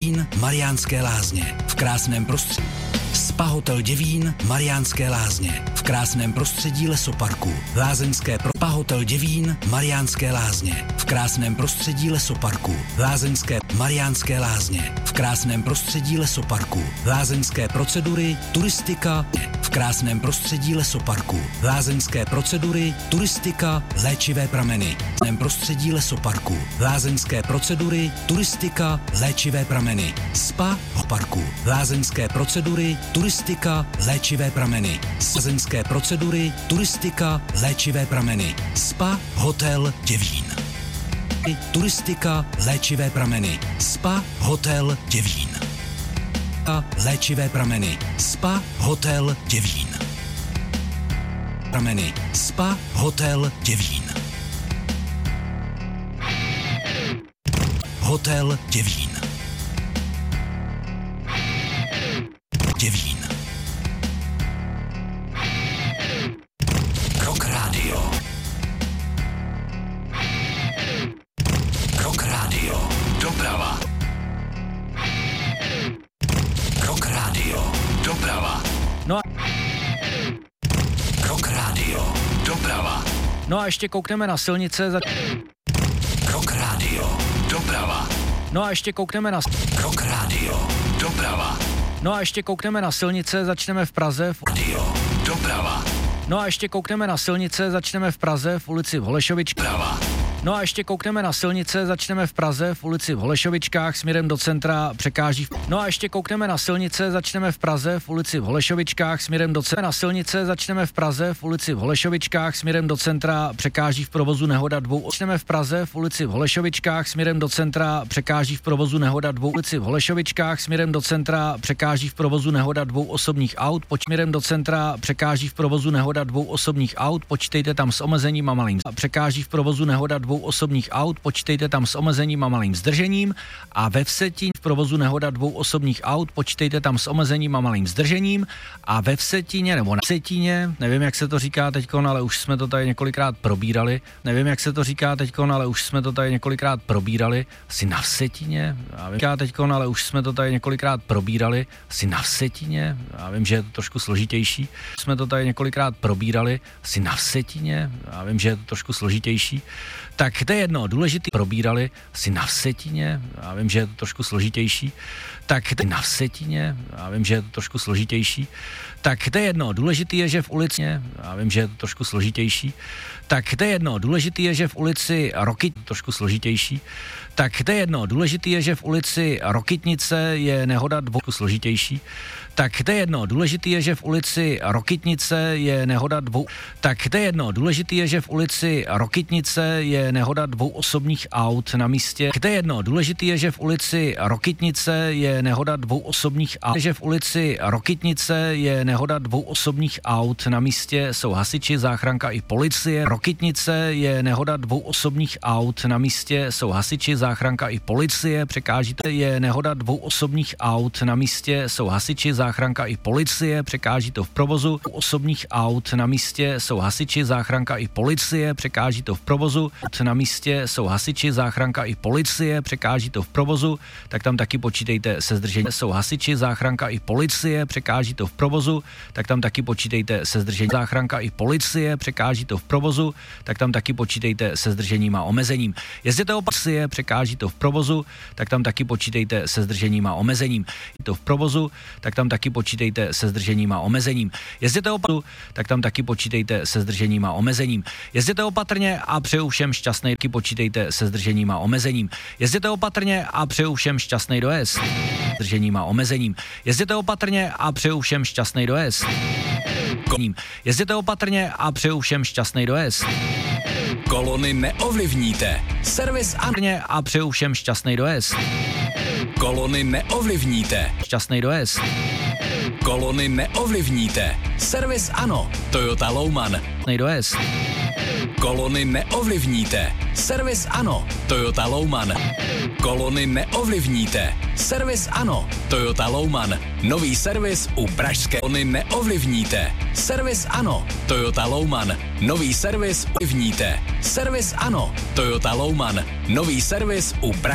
Mariánské Lázně v krásném prostředí. Spa Hotel Děvín, Mariánské Lázně v krásném prostředí lesoparku. Lázeňské Spa Hotel Děvín, Mariánské Lázně v krásném prostředí lesoparku. Lázeňské Mariánské Lázně v krásném prostředí lesoparku. Lázeňské procedury, turistika v krásném prostředí lesoparku. Lázeňské procedury, turistika, léčivé prameny v krásném prostředí lesoparku. Lázeňské procedury, turistika, léčivé prameny. Spa parku. Lázeňské procedury, turistika, léčivé prameny. Lázeňské procedury, turistika, léčivé prameny. Spa Hotel Děvín. Turistika, léčivé prameny. Spa Hotel Děvín. Léčivé prameny. Spa Hotel Děvín. Prameny. Spa Hotel Děvín. Hotel Děvín. Děvín. Rock Radio. Rock Radio. Doprava. Rock Radio. Doprava. No a... Rock Radio. Doprava. No a ještě koukneme na silnice za... Rock Radio. Doprava. No a ještě koukneme na... Rock Radio. Doprava. No a ještě koukneme na silnice, začneme v Praze. Radio. Doprava. No a ještě koukneme na silnice, začneme v Praze v ulici v Holešovičkách. Prava. No a ještě koukneme na silnice, začneme v Praze v ulici v Holešovičkách směrem do centra, překáží. No a ještě koukneme na silnice, začneme v Praze v ulici v Holešovičkách směrem do centra. Na silnice začneme v Praze v ulici v Holešovičkách směrem do centra, překáží v provozu nehoda dvou. Začneme v Praze v ulici v Holešovičkách směrem do centra, překáží v provozu nehoda dvou. Ulici v Holešovičkách směrem do centra, překáží v provozu nehoda dvou osobních aut. Směrem do centra překáží v provozu nehoda dvou osobních aut. Počítejte tam s omezením a malým. Překáží v provozu nehoda dvou osobních aut, počítejte tam s omezením a malým zdržením. A ve Vsetíně v provozu nehoda dvou osobních aut, počítejte tam s omezením a malým zdržením. A ve Vsetíně, nebo na Vsetíně, nevím, jak se to říká teďkon, ale už jsme to tady několikrát probírali. Nevím, jak se to říká teďkon, ale už jsme to tady několikrát probírali. Asi na Vsetíně, já vím, teďkon, ale už jsme to tady několikrát probírali. Asi na Vsetíně, já vím, že je to trošku složitější. Jsme to tady několikrát probírali. Asi na Vsetíně, já vím, že je to trošku složitější. Tak to je jedno, důležitý probírali si na Vsetíně, já vím, že je to trošku složitější, tak to na Vsetíně, já vím, že je to trošku složitější, tak to je jedno, důležitý je, že v ulici, já vím, že je to trošku složitější, tak to je jedno, důležitý je, že v ulici trošku složitější, tak to je jedno, důležitý je, že v ulici Rokytnice je nehoda dvou složitější, tak to je jedno, důležitý je, že v ulici Rokytnice je nehoda dvou, tak to je jedno, důležitý je, že v ulici Rokytnice je nehoda dvou osobních aut na místě, to je jedno, důležitý je, že v ulici Rokytnice je nehoda dvou osobních aut, že v ulici Rokytnice je nehoda dvou osobních aut na místě jsou hasiči, záchranka i policie. Rokytnice je nehoda dvou osobních aut na místě jsou hasiči, záchranka i policie, překáží to je nehoda dvou osobních aut na místě jsou hasiči, záchranka i policie, překáží to v provozu osobních aut na místě jsou hasiči, záchranka i policie, překáží to v provozu na místě jsou hasiči, záchranka i policie, překáží to v provozu, tak tam taky počítejte se zdržením. Jsou hasiči, záchranka i policie, překáží to v provozu, tak tam taky počítejte se zdržením. Záchranka i policie, překáží to v provozu, tak tam taky počítejte se zdržením a omezením. Jezděte opatrně, překáží to v provozu, tak tam taky počítejte se zdržením a omezením. To v provozu, tak tam taky počítejte se zdržením a omezením. Jezděte opatrně, tak tam taky počítejte se zdržením a omezením. Jezděte opatrně a přeju všem šťastný, taky počítejte se zdržením a omezením. Jezděte opatrně a přeju všem šťastný dojezd. Zdržením a omezením. Jezděte opatrně a přeju všem šťastný dojezd. Jezděte opatrně a přeju všem šťastný dojezd. Kolony neovlivníte. Servis a přeju všem šťastný dojezd. Kolony neovlivníte. Šťastný dojezd. Kolony neovlivníte. Servis ano. Toyota Louman. Dojezd. Kolony neovlivníte. Servis ano. Toyota Louman. Kolony neovlivníte. Servis ano. Toyota Louman. Nový servis u pražské. Kolony neovlivníte. Servis ano. Toyota Louman. Nový servis ovlivníte. Servis ano. Toyota Louman. Nový servis u pražské.